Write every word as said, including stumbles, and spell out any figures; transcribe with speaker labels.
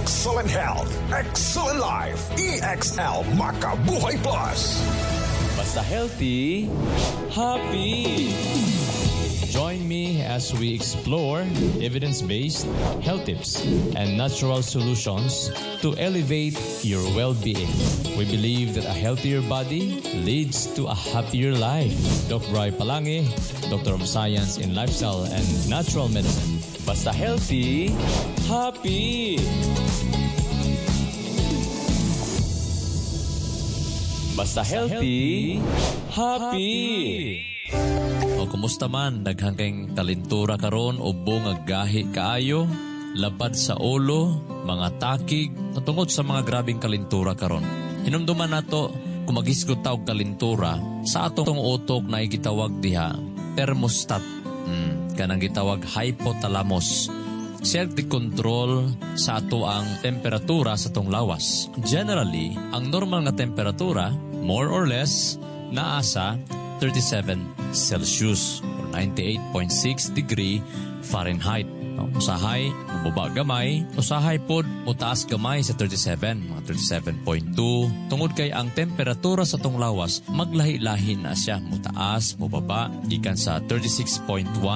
Speaker 1: Excellent health, excellent life. E X L Makabuhay Plus.
Speaker 2: Basta healthy, happy. Join me as we explore evidence-based health tips and natural solutions to elevate your well-being. We believe that a healthier body leads to a happier life. Doctor Roy Palangi, Doctor of Science in Lifestyle and Natural Medicine. Basta healthy, happy. Basta healthy, happy.
Speaker 3: O kumusta man, daghang kayong talintura karon o bungag gahi kaayo, lapad sa ulo, mga takig, tungod sa mga grabing kalintura karon. Hinumduman nato kung magisgot tawag kalintura sa atong utok na igitawag diha thermostat. Hmm, kanang gitawag hypothalamus. Siya ti-control sa ato ang temperatura sa atong lawas. Generally, ang normal nga temperatura, more or less, naasa thirty-seven Celsius or ninety-eight point six degree Fahrenheit. Usahay, mababa gamay. Usahay pod, mutaas gamay sa thirty-seven, mga thirty-seven point two. Tungod kay ang temperatura sa tong lawas, maglahi-lahi na siya. Mutaas, mababa, gikan sa thirty-six point one